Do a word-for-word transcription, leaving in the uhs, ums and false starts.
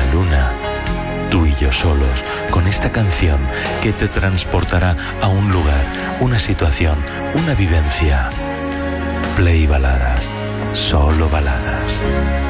luna, tú y yo solos, con esta canción que te transportará a un lugar, una situación, una vivencia. Play Baladas, solo baladas.